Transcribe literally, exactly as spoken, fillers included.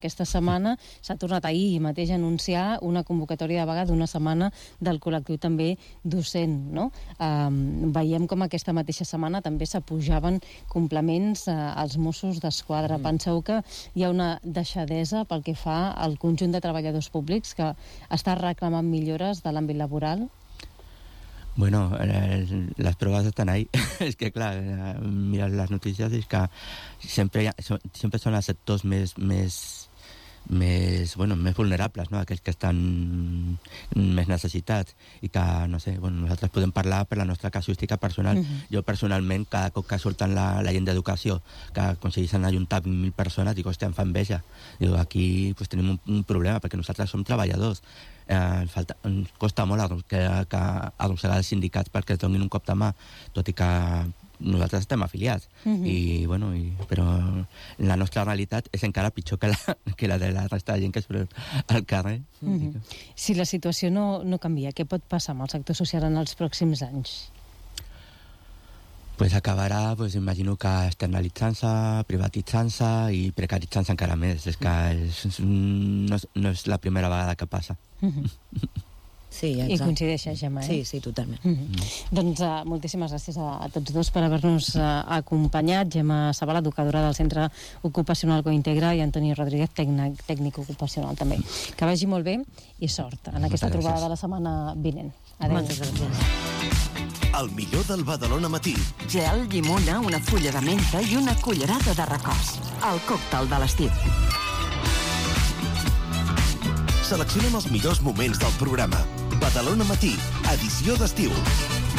Aquesta setmana s'ha tornat ahir mateix a anunciar una convocatòria de vaga d'una setmana del col·lectiu també docent, no? Um, veiem com aquesta mateixa setmana també s'apujaven complements uh, als Mossos d'Esquadra. Mm. Penseu que hi ha una deixadesa pel que fa al conjunt de treballadors públics que està reclamant millores de l'àmbit laboral? Bueno, eh, las pruebas están ahí. Es que, claro, eh, mirar las noticias es que siempre, son, siempre son els sectors més, més, més, bueno, més vulnerables, no? Aquells que estan més necessitats i que, no sé, bueno, nosaltres podem parlar per la nostra casuística personal. Uh-huh. Jo personalment, cada cop que surten la, la gent d'educació, que aconsegueixen ajuntar vint mil persones, dic, hòstia, em fa enveja. Dic, aquí pues, tenim un, un problema, perquè nosaltres som treballadors. Eh, falta, ens costa molt que, que arrossegar els sindicats perquè es donin un cop de mà, tot i que nosaltres estem afiliats. Uh-huh. I, bueno, i, però la nostra realitat és encara pitjor que la, que la de la resta de gent que surt al carrer. Uh-huh. Si la situació no, no canvia, què pot passar amb el sector social en els pròxims anys? Pues acabarà, pues, imagino que externalitzant-se, privatitzant-se i precaritzant-se encara més. És que és, és, no, és, no és la primera vegada que passa. Uh-huh. Sí, exacte. I coincideixes, Gemma, eh? Sí, sí, totalment. Uh-huh. Mm. Doncs uh, moltíssimes gràcies a, a tots dos per haver-nos uh, acompanyat. Gemma Sabal, educadora del Centre Ocupacional Cointegra, i Antoni Rodríguez, tècnic, tècnic ocupacional també. Que vagi molt bé i sort en aquesta trobada de la setmana vinent. Adéu. Moltes gràcies. El millor del Badalona Matí. Gel, llimona, una fulla de menta i una cullerada de recòs. El còctel de l'estiu. Seleccionem els millors moments del programa. Badalona Matí, edició d'estiu.